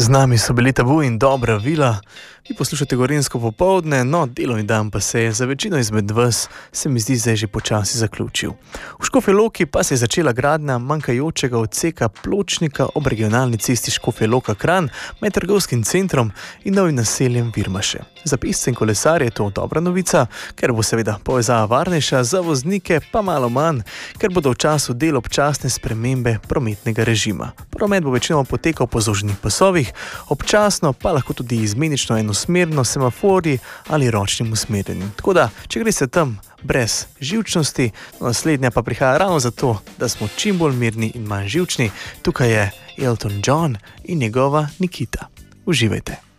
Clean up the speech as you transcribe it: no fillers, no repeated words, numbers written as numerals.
Z nami so bili Tabu in Dobra vila. Vi poslušate Gorenjsko popoldne, no, delovni dan pa se je za večino izmed vas, se mi zdi, zdaj že počasi zaključil. V Škofji Loki pa se je začela gradnja manjkajočega odseka pločnika ob regionalni cesti Škofja Loka-Kranj med trgovskim centrom in novim naseljem Virmaše. Za pešce in kolesarje je to dobra novica, ker bo seveda povezava varnejša, za voznike pa malo manj, ker bodo v času del občasne spremembe prometnega režima. Promet bo večinoma potekal po zožnih pasovih, občasno pa lahko tudi izmenično enosmerno semaforji ali ročnim usmerjenjem. Tako da, če greste tam brez živčnosti, naslednja pa prihaja ravno zato, da smo čim bolj mirni in manj živčni. Tukaj je Elton John in njegova Nikita. Uživajte!